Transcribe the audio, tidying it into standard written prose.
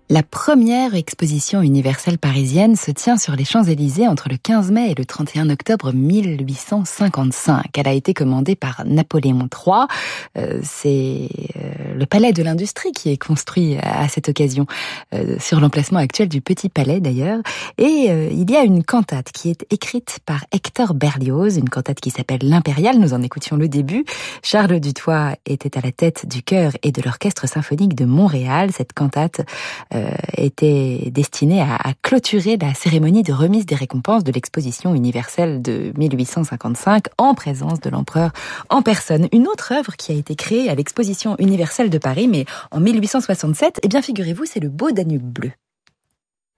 La première exposition universelle parisienne se tient sur les Champs-Élysées entre le 15 mai et le 31 octobre 1855. Elle a été commandée par Napoléon III. C'est le Palais de l'Industrie qui est construit à cette occasion, sur l'emplacement actuel du Petit Palais d'ailleurs. Et il y a une cantate qui est écrite par Hector Berlioz, une cantate qui s'appelle l'Impériale. Nous en écoutions le début. Charles Dutoit était à la tête du chœur et de l'Orchestre symphonique de Montréal. Cette cantate était destinée à clôturer la cérémonie de remise des récompenses de l'exposition universelle de 1855 en présence de l'empereur en personne. Une autre œuvre qui a été créée à l'exposition universelle de Paris, mais en 1867, eh bien figurez-vous, c'est le Beau Danube bleu.